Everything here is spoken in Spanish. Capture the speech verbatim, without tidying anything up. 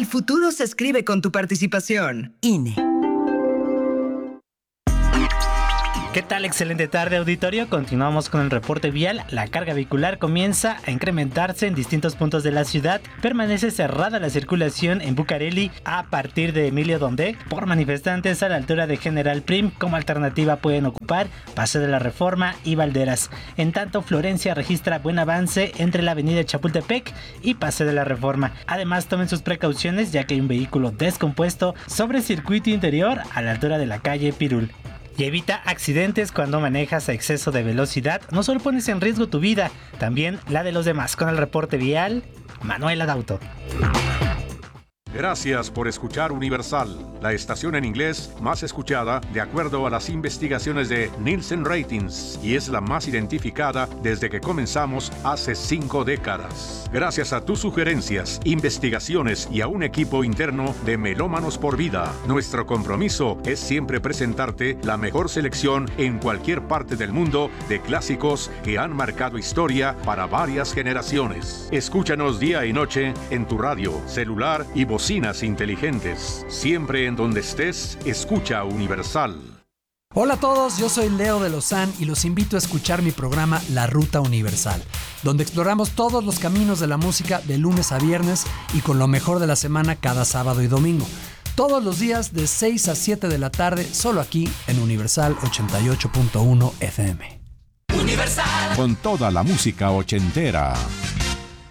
futuro se escribe con tu participación. I N E. ¿Qué tal? Excelente tarde, auditorio. Continuamos con el reporte vial. La carga vehicular comienza a incrementarse en distintos puntos de la ciudad. Permanece cerrada la circulación en Bucareli a partir de Emilio Donde por manifestantes a la altura de General Prim. Como alternativa pueden ocupar Paseo de la Reforma y Valderas. En tanto, Florencia registra buen avance entre la avenida Chapultepec y Paseo de la Reforma. Además, tomen sus precauciones ya que hay un vehículo descompuesto sobre circuito interior a la altura de la calle Pirul. Y evita accidentes cuando manejas a exceso de velocidad. No solo pones en riesgo tu vida, también la de los demás. Con el reporte vial, Manuel Adauto. Gracias por escuchar Universal, la estación en inglés más escuchada de acuerdo a las investigaciones de Nielsen Ratings y es la más identificada desde que comenzamos hace cinco décadas. Gracias a tus sugerencias, investigaciones y a un equipo interno de Melómanos por Vida, nuestro compromiso es siempre presentarte la mejor selección en cualquier parte del mundo de clásicos que han marcado historia para varias generaciones. Escúchanos día y noche en tu radio, celular y bocinas inteligentes. Siempre en donde estés, escucha Universal. Hola a todos, yo soy Leo de Lozán y los invito a escuchar mi programa La Ruta Universal, donde exploramos todos los caminos de la música de lunes a viernes y con lo mejor de la semana cada sábado y domingo. Todos los días de seis a siete de la tarde, solo aquí en Universal ochenta y ocho punto uno F M. Universal. Con toda la música ochentera.